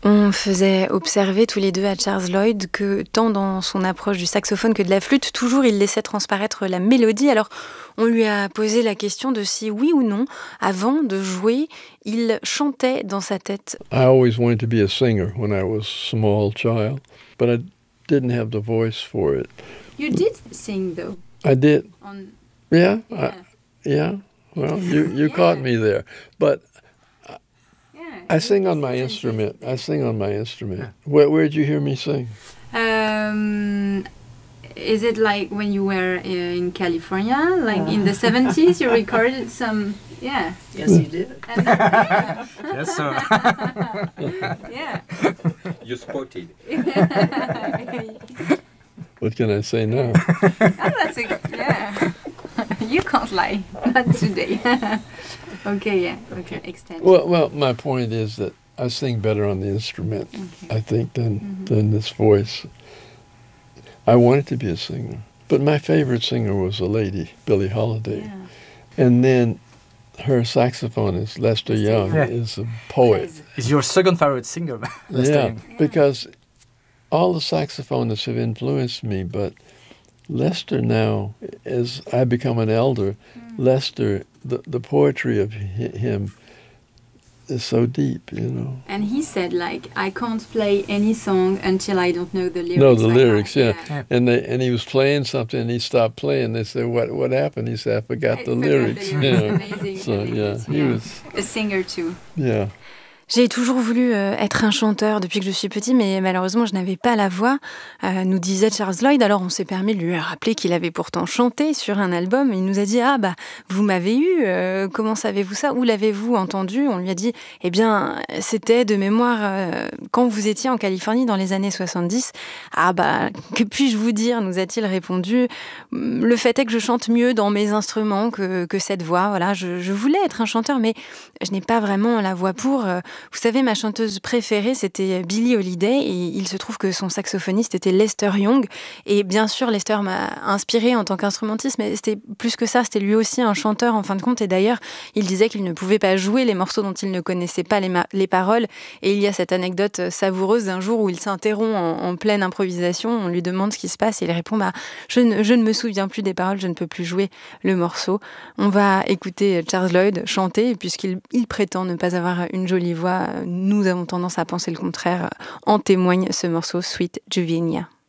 On faisait observer tous les deux à Charles Lloyd que tant dans son approche du saxophone que de la flûte, toujours il laissait transparaître la mélodie. Alors on lui a posé la question de si oui ou non, avant de jouer, il chantait dans sa tête. I always wanted to be a singer when I was a small child, but I didn't have the voice for it. You did sing though. I did. Yeah. Yeah. Well, you caught me there. But I sing on my instrument. Where did you hear me sing? Is it like when you were in California, like in the 70s, you recorded some? Yeah. Yes, you did. Yes, sir. Yeah. You spotted. What can I say now? Yeah. You can't lie. Not today. Okay. Extend. Well, my point is that I sing better on the instrument, Okay. I think, than this voice. I wanted to be a singer, but my favorite singer was a lady, Billie Holiday. Yeah. And then her saxophonist, Lester Young, Yeah. is a poet. Is your second favorite singer, Lester Yeah, Young? because all the saxophonists have influenced me, but Lester now, as I become an elder, Lester, the poetry of him is so deep, you know. And he said, like, I can't play any song until I don't know the lyrics. No, the by lyrics, heart. yeah. And he was playing something, and he stopped playing. They said, "What happened?" He said, "I forgot the lyrics." Yeah. Amazing. So yeah, he was. A singer too. Yeah. J'ai toujours voulu être un chanteur depuis que je suis petit, mais malheureusement, je n'avais pas la voix, nous disait Charles Lloyd. Alors, on s'est permis de lui rappeler qu'il avait pourtant chanté sur un album. Il nous a dit « Ah, bah, vous m'avez eu, comment savez-vous ça? Où l'avez-vous entendu ?» On lui a dit « Eh bien, c'était de mémoire quand vous étiez en Californie dans les années 70. » « Ah, bah, que puis-je vous dire ?» nous a-t-il répondu. « Le fait est que je chante mieux dans mes instruments que cette voix. Voilà, je voulais être un chanteur, mais je n'ai pas vraiment la voix pour... Vous savez, ma chanteuse préférée, c'était Billie Holiday, et il se trouve que son saxophoniste était Lester Young. Et bien sûr, Lester m'a inspirée en tant qu'instrumentiste, mais c'était plus que ça, c'était lui aussi un chanteur en fin de compte. Et d'ailleurs, il disait qu'il ne pouvait pas jouer les morceaux dont il ne connaissait pas les paroles. Et il y a cette anecdote savoureuse d'un jour où il s'interrompt en pleine improvisation. On lui demande ce qui se passe et il répond « je ne me souviens plus des paroles, je ne peux plus jouer le morceau ». On va écouter Charles Lloyd chanter, puisqu'il prétend ne pas avoir une jolie voix. Nous avons tendance à penser le contraire. En témoigne ce morceau Sweet Juvenia.